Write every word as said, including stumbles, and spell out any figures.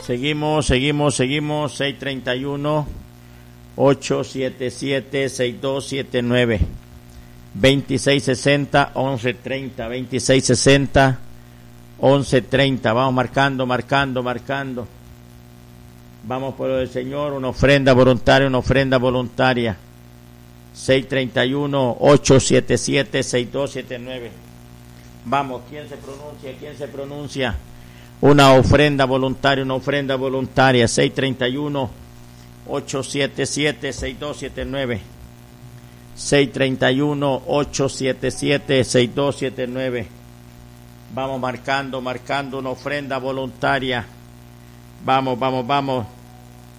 Seguimos, seguimos, seguimos. seis treinta y uno, ocho siete siete, seis dos siete nueve. veintiséis sesenta, once treinta. veintiséis sesenta, once treinta. Vamos marcando, marcando, marcando. Vamos por el Señor. Una ofrenda voluntaria, una ofrenda voluntaria. seis treinta y uno, ocho siete siete, seis dos siete nueve. Vamos, ¿quién se pronuncia? ¿Quién se pronuncia? Una ofrenda voluntaria, una ofrenda voluntaria. seis treinta y uno, ocho siete siete, seis dos siete nueve. seis treinta y uno, ocho siete siete, seis dos siete nueve. Vamos marcando, marcando una ofrenda voluntaria. Vamos, vamos, vamos.